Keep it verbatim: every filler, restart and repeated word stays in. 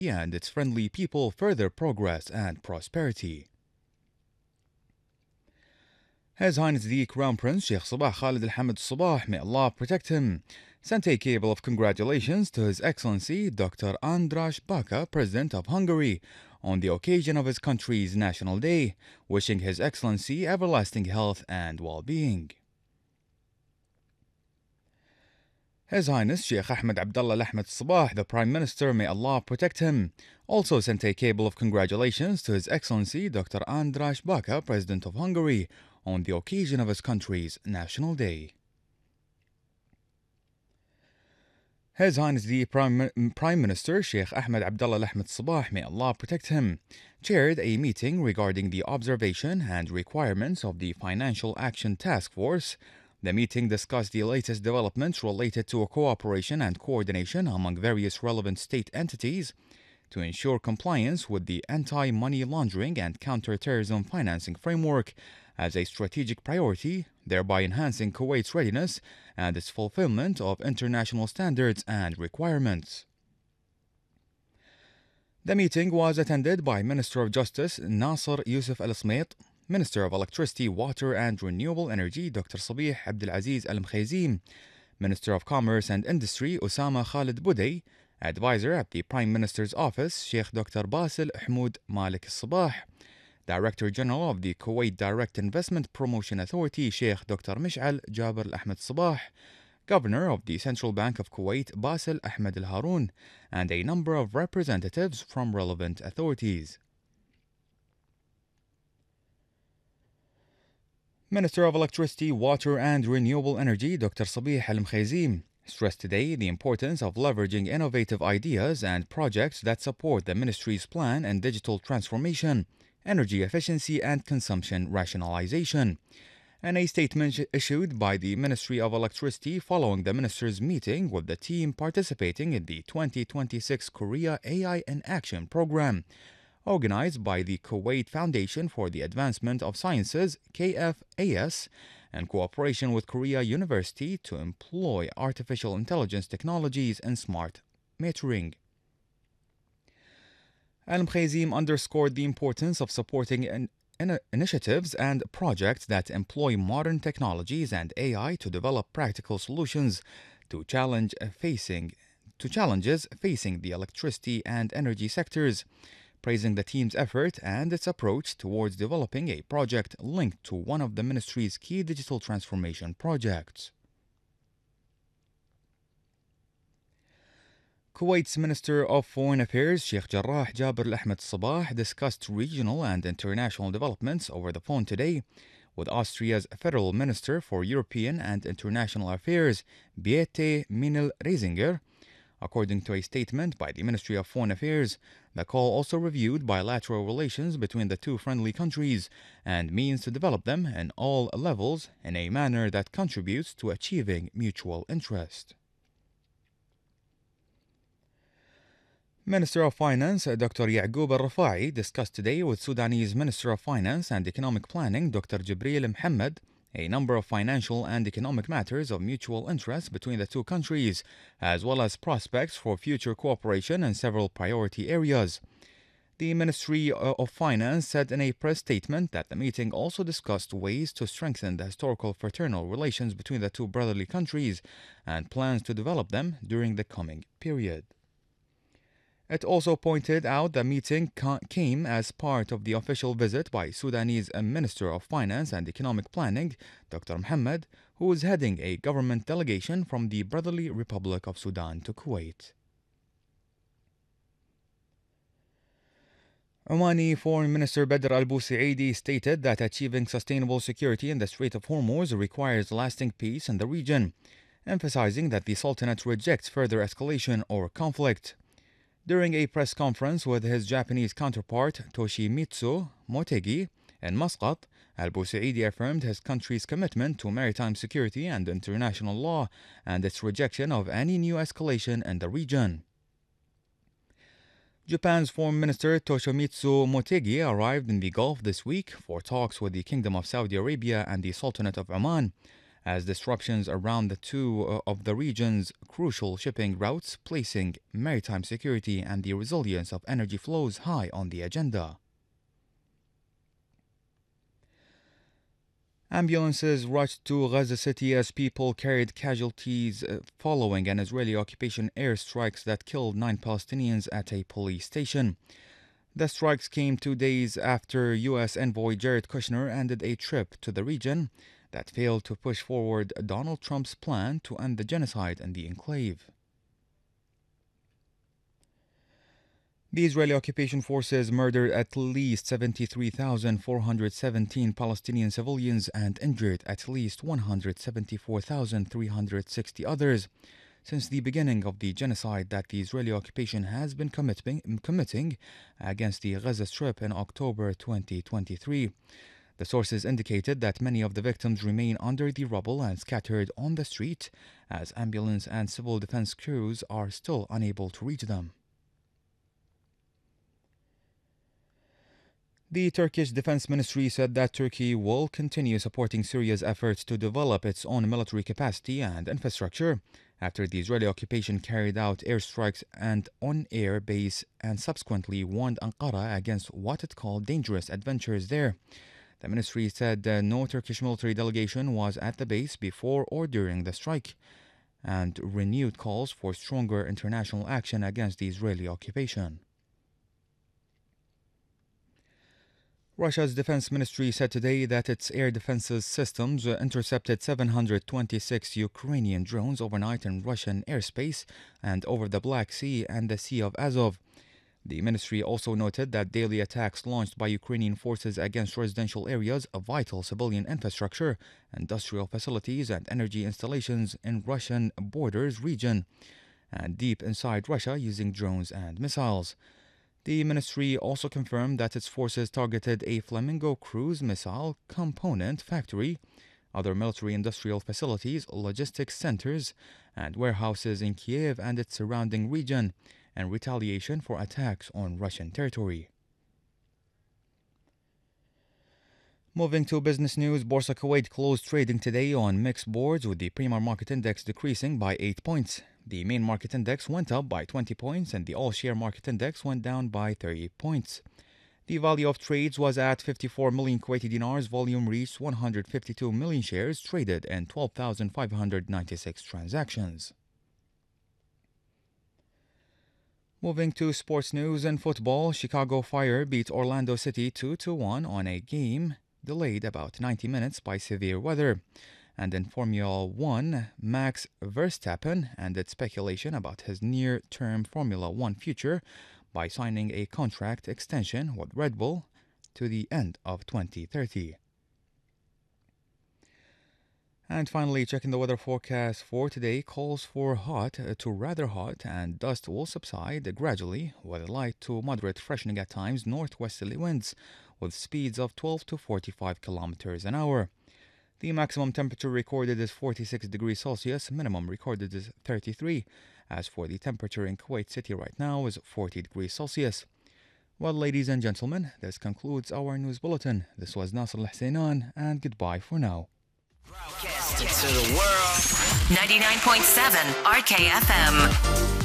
and its friendly people further progress and prosperity. His Highness the Crown Prince Sheikh Sabah Khalid Al Hamad Sabah, may Allah protect him, sent a cable of congratulations to His Excellency Doctor Andras Baka, President of Hungary, on the occasion of his country's National Day, wishing His Excellency everlasting health and well-being. His Highness Sheikh Ahmed Abdullah Al Ahmed Sabah, the Prime Minister, may Allah protect him, also sent a cable of congratulations to His Excellency Doctor Andras Baka, President of Hungary, on the occasion of his country's National Day. His Highness the Prime, Prime Minister Sheikh Ahmed Abdullah Al Ahmed Sabah, may Allah protect him, chaired a meeting regarding the observation and requirements of the Financial Action Task Force. The meeting discussed the latest developments related to cooperation and coordination among various relevant state entities to ensure compliance with the anti-money laundering and counter-terrorism financing framework as a strategic priority, thereby enhancing Kuwait's readiness and its fulfillment of international standards and requirements. The meeting was attended by Minister of Justice Nasser Yusuf Al Smait, Minister of Electricity, Water and Renewable Energy Doctor Sabih Abdulaziz Al Mkhazim, Minister of Commerce and Industry Osama Khalid Budey, Advisor at the Prime Minister's Office Sheikh Doctor Basil Hmoud Malik Sabah, Director General of the Kuwait Direct Investment Promotion Authority Sheikh Doctor Mish'al Jabir Al Ahmed Sabah, Governor of the Central Bank of Kuwait Basil Ahmed Al Haroun, and a number of representatives from relevant authorities. Minister of Electricity, Water and Renewable Energy Doctor Sabih Al Mkhazim stressed today the importance of leveraging innovative ideas and projects that support the ministry's plan in digital transformation, energy efficiency and consumption rationalization. In a statement issued by the Ministry of Electricity following the minister's meeting with the team participating in the twenty twenty-six Korea A I in Action program, organized by the Kuwait Foundation for the Advancement of Sciences K F A S, in cooperation with Korea University to employ artificial intelligence technologies in smart metering. Al Mkhazim underscored the importance of supporting in in initiatives and projects that employ modern technologies and A I to develop practical solutions to challenge facing to challenges facing the electricity and energy sectors, praising the team's effort and its approach towards developing a project linked to one of the ministry's key digital transformation projects. Kuwait's Minister of Foreign Affairs Sheikh Jarrah Jabir Al Ahmed Sabah discussed regional and international developments over the phone today with Austria's Federal Minister for European and International Affairs Beate Minel-Reisinger. According to a statement by the Ministry of Foreign Affairs, the call also reviewed bilateral relations between the two friendly countries and means to develop them in all levels in a manner that contributes to achieving mutual interest. Minister of Finance Doctor Ya'qub Al-Rafa'i discussed today with Sudanese Minister of Finance and Economic Planning Doctor Jibril Mohammed a number of financial and economic matters of mutual interest between the two countries, as well as prospects for future cooperation in several priority areas. The Ministry of Finance said in a press statement that the meeting also discussed ways to strengthen the historical fraternal relations between the two brotherly countries and plans to develop them during the coming period. It also pointed out the meeting came as part of the official visit by Sudanese Minister of Finance and Economic Planning, Doctor Mohammed, who is heading a government delegation from the Brotherly Republic of Sudan to Kuwait. Omani Foreign Minister Badr al-Busaidi stated that achieving sustainable security in the Strait of Hormuz requires lasting peace in the region, emphasizing that the Sultanate rejects further escalation or conflict. During a press conference with his Japanese counterpart Toshimitsu Motegi in Muscat, al-Busaidi affirmed his country's commitment to maritime security and international law and its rejection of any new escalation in the region. Japan's Foreign Minister Toshimitsu Motegi arrived in the Gulf this week for talks with the Kingdom of Saudi Arabia and the Sultanate of Oman, as disruptions around the two uh, of the region's crucial shipping routes, placing maritime security and the resilience of energy flows high on the agenda. Ambulances rushed to Gaza City as people carried casualties uh, following an Israeli occupation airstrikes that killed nine Palestinians at a police station. The strikes came two days after U S envoy Jared Kushner ended a trip to the region that failed to push forward Donald Trump's plan to end the genocide in the enclave. The Israeli occupation forces murdered at least seventy-three thousand four hundred seventeen Palestinian civilians and injured at least one hundred seventy-four thousand three hundred sixty others since the beginning of the genocide that the Israeli occupation has been committing, committing against the Gaza Strip in October twenty twenty-three. The sources indicated that many of the victims remain under the rubble and scattered on the street, as ambulance and civil defense crews are still unable to reach them. The Turkish Defense Ministry said that Turkey will continue supporting Syria's efforts to develop its own military capacity and infrastructure after the Israeli occupation carried out airstrikes and on-air base and subsequently warned Ankara against what it called dangerous adventures there. The ministry said uh, no Turkish military delegation was at the base before or during the strike, and renewed calls for stronger international action against the Israeli occupation. Russia's defense ministry said today that its air defenses systems intercepted seven hundred twenty-six Ukrainian drones overnight in Russian airspace and over the Black Sea and the Sea of Azov. The ministry also noted that daily attacks launched by Ukrainian forces against residential areas, of vital civilian infrastructure, industrial facilities, and energy installations in Russian borders region, and deep inside Russia using drones and missiles. The ministry also confirmed that its forces targeted a Flamingo cruise missile component factory, other military industrial facilities, logistics centers, and warehouses in Kiev and its surrounding region, in retaliation for attacks on Russian territory. Moving to business news, Borsa Kuwait closed trading today on mixed boards with the Primar Market Index decreasing by eight points. The main market index went up by twenty points and the all-share market index went down by thirty points. The value of trades was at fifty-four million Kuwaiti dinars. Volume reached one hundred fifty-two million shares traded in twelve thousand five hundred ninety-six transactions. Moving to sports news and football, Chicago Fire beat Orlando City two to one on a game delayed about ninety minutes by severe weather. And in Formula One, Max Verstappen ended speculation about his near-term Formula One future by signing a contract extension with Red Bull to the end of twenty thirty. And finally, checking the weather forecast for today, calls for hot to rather hot, and dust will subside gradually with light to moderate freshening at times northwesterly winds with speeds of twelve to forty-five kilometers an hour. The maximum temperature recorded is forty-six degrees Celsius, minimum recorded is thirty-three. As for the temperature in Kuwait City right now is forty degrees Celsius. Well, ladies and gentlemen, this concludes our news bulletin. This was Nasser Al-Husainan, and goodbye for now. Broadcasting to the world. ninety-nine point seven R K F M.